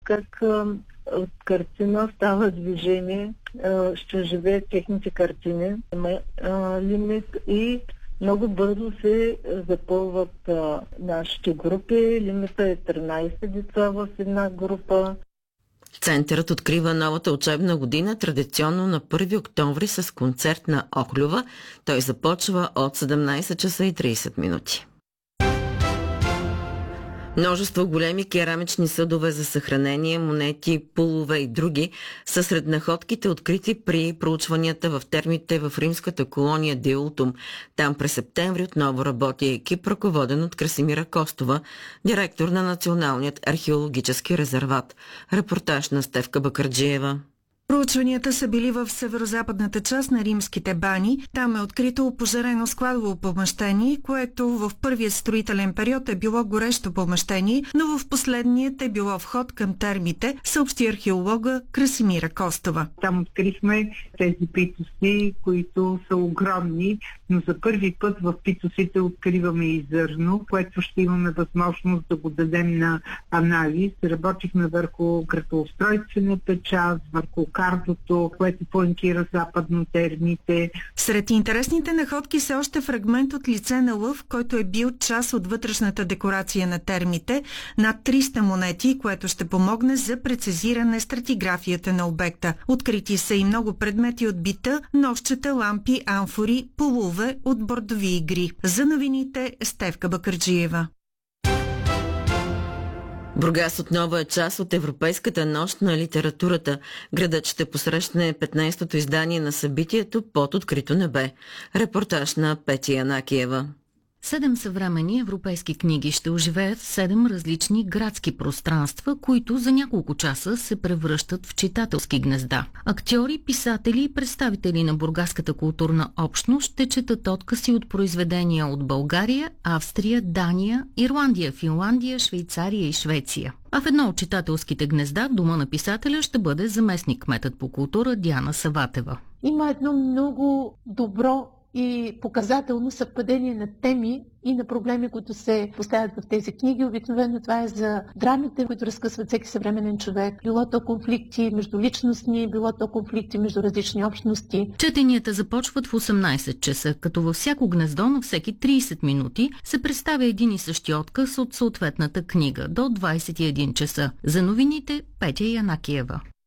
как от картина става движение, ще живеят техните картини. Има лимит и много бързо се запълват нашите групи. Лимита е 13 деца в една група. Центърът открива новата учебна година традиционно на 1 октомври с концерт на Охлюва. Той започва от 17 часа и 30 минути. Множество големи керамични съдове за съхранение, монети, пулове и други са сред находките, открити при проучванията в термите в римската колония Диултум. Там през септември отново работи екип, ръководен от Красимира Костова, директор на Националният археологически резерват. Репортаж на Стефка Бакърджиева. Проучванията са били в северозападната част на римските бани. Там е открито опожарено складово помещение, което в първият строителен период е било горещо помещение, но в последният е било вход към термите, съобщи археолога Красимира Костова. Там открихме тези питоси, които са огромни, но за първи път в питосите откриваме и зърно, което ще имаме възможност да го дадем на анализ. Работихме върху градоустройствената част, върху картото, което планкира западно термите. Сред интересните находки са още фрагмент от лице на лъв, който е бил част от вътрешната декорация на термите, над 300 монети, което ще помогне за прецизиране стратиграфията на обекта. Открити са и много предмети от бита, нощчета, лампи, амфори, полове от бордови игри. За новините Стефка Бакърджиева. Бургас отново е част от Европейската нощ на литературата. Градът ще посрещне 15-то издание на събитието под открито небе. Репортаж на Петя Янакиева. 7 съвременни европейски книги ще оживеят в 7 различни градски пространства, които за няколко часа се превръщат в читателски гнезда. Актьори, писатели и представители на бургаската културна общност ще четат откъси от произведения от България, Австрия, Дания, Ирландия, Финландия, Швейцария и Швеция. А в едно от читателските гнезда в Дома на писателя ще бъде заместник-кметът по култура Диана Саватева. Има едно много добро и показателно съвпадение на теми и на проблеми, които се поставят в тези книги. Обикновено това е за драмите, които разкъсват всеки съвременен човек. Било то конфликти между личностни, било то конфликти между различни общности. Четенията започват в 18 часа, като във всяко гнездо на всеки 30 минути се представя един и същи откъс от съответната книга до 21 часа. За новините Петя Янакиева.